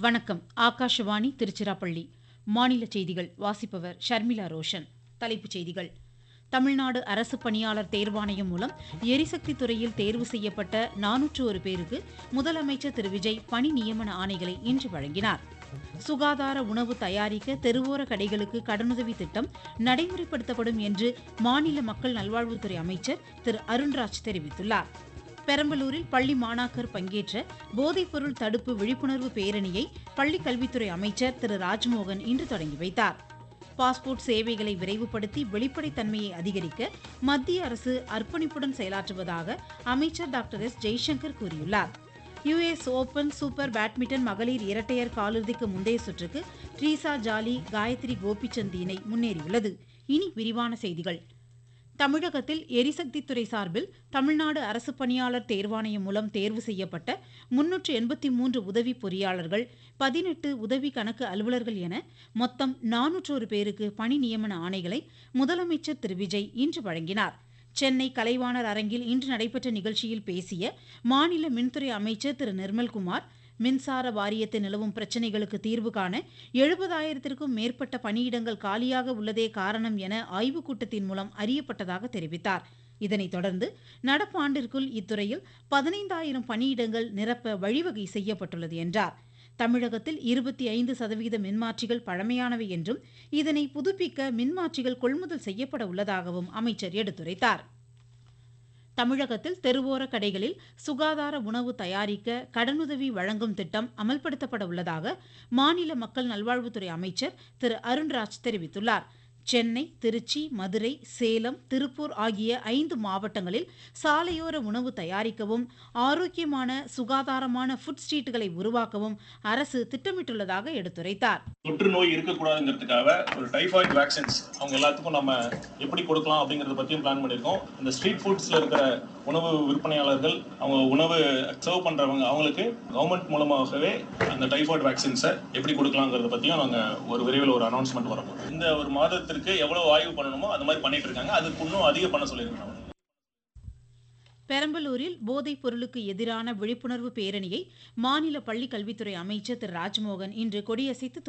வணக்கம். ஆகாஷவாணி திருச்சிராப்பள்ளி. மாநில செய்திகள் வாசிப்பவர் ஷர்மிளா ரோஷன். தலைப்புச் செய்திகள். தமிழ்நாடு அரசு பணியாளர் தேர்வாணையம் மூலம் எரிசக்தி துறையில் தேர்வு செய்யப்பட்ட 401 பேருக்கு முதலமைச்சர் திரு விஜய் பணி நியமன ஆணைகளை இன்று வழங்கினார். சுகாதார உணவு தயாரிக்க தெருவோர கடைகளுக்கு கடனுதவி திட்டம் நடைமுறைப்படுத்தப்படும் என்று மாநில மக்கள் நல்வாழ்வுத்துறை அமைச்சர் திரு அருண்ராஜ் தெரிவித்துள்ளார். பெரம்பலூரில் பள்ளி மாணாக்கர் பங்கேற்ற போதைப்பொருள் தடுப்பு விழிப்புணர்வு பேரணியை பள்ளிக் கல்வித்துறை அமைச்சர் திரு ராஜ்மோகன் இன்று தொடங்கி வைத்தார். பாஸ்போர்ட் சேவைகளை விரைவுபடுத்தி வெளிப்படைத்தன்மையை அதிகரிக்க மத்திய அரசு அர்ப்பணிப்புடன் செயலாற்றுவதாக அமைச்சர் டாக்டர் எஸ் ஜெய்சங்கர் கூறியுள்ளார். US ஓபன் சூப்பர் பேட்மிண்டன் மகளிர் இரட்டையர் காலிறுதிக்கு முந்தைய சுற்றுக்கு ட்ரீசா ஜாலி, காயத்ரி கோபிசந்த் இணை முன்னேறியுள்ளது. இனி விரிவான செய்திகள். தமிழகத்தில் எரிசக்தித்துறை சார்பில் தமிழ்நாடு அரசு பணியாளர் தேர்வாணையம் மூலம் தேர்வு செய்யப்பட்ட 383 உதவி பொறியாளர்கள், 18 உதவி கணக்கு அலுவலர்கள் என மொத்தம் 401 பேருக்கு பணி நியமன ஆணைகளை முதலமைச்சர் திரு விஜய் இன்று வழங்கினார். சென்னை கலைவாணர் அரங்கில் இன்று நடைபெற்ற நிகழ்ச்சியில் பேசிய மாநில மின்துறை அமைச்சர் திரு நிர்மல்குமார், மின்சார வாரியத்தில் நிலவும் பிரச்சினைகளுக்கு தீர்வு காண 70,000த்திற்கும் மேற்பட்ட பணியிடங்கள் காலியாக உள்ளதே காரணம் என ஆய்வுக் கூட்டத்தின் மூலம் அறியப்பட்டதாக தெரிவித்தார். இதனைத் தொடர்ந்து நடப்பு ஆண்டிற்குள் இத்துறையில் 15,000 பணியிடங்கள் நிரப்ப வழிவகை செய்யப்பட்டுள்ளது என்றார். தமிழகத்தில் 25% மின்மாற்றிகள் பழமையானவை என்றும் இதனை புதுப்பிக்க மின்மாற்றிகள் கொள்முதல் செய்யப்பட உள்ளதாகவும் அமைச்சர் எடுத்துரைத்தார். தமிழகத்தில் தெருவோர கடைகளில் சுகாதார உணவு தயாரிக்க கடனுதவி வழங்கும் திட்டம் அமல்படுத்தப்பட உள்ளதாக மாநில மக்கள் நல்வாழ்வுத்துறை அமைச்சர் திரு அருண்ராஜ் தெரிவித்துள்ளார். சென்னை, திருச்சி, மதுரை, சேலம், திருப்பூர் ஆகிய 5 மாவட்டங்களில் சாலையோர உணவு தயாரிக்கவும் ஆரோக்கியமான சுகாதாரமான ஃபுட் ஸ்ட்ரீட்டுகளை உருவாக்கவும் அரசு திட்டமிட்டுள்ளதாக எடுத்துரைத்தார். தொற்று நோய் இருக்கக்கூடாதுங்கிறதுக்காக ஒரு டைஃபாய்டு வேக்சின்ஸ் அவங்க எல்லாத்துக்கும் நம்ம எப்படி கொடுக்கலாம் அப்படிங்கறத பத்தியும் பிளான் பண்ணிருக்கோம். இந்த ஸ்ட்ரீட் ஃபுட்ஸ்ல இருக்கிற உணவு விற்பனையாளர்கள், அவங்க உணவு சர்வ் பண்றவங்க, அவங்களுக்கு கவர்மெண்ட் மூலமாகவே அந்த டைஃபாய்டு வேக்சின்ஸை எப்படி கொடுக்கலாங்கிறத பத்தியும் நாங்க ஒரு விரைவில் ஒரு அனௌன்ஸ்மெண்ட் வரப்போம். இந்த ஒரு மாதத்திற்கு எவ்வளவு ஆய்வு பண்ணணுமோ அது மாதிரி பண்ணிட்டு இருக்காங்க. அதுக்கு இன்னும் அதிகம் பண்ண சொல்லியிருக்காங்க. பெரம்பலூரில் போதைப் பொருளுக்கு எதிரான விழிப்புணர்வு பேரணியை மாநில பள்ளிக் கல்வித்துறை அமைச்சர் திரு ராஜ்மோகன் இன்று கொடியசைத்து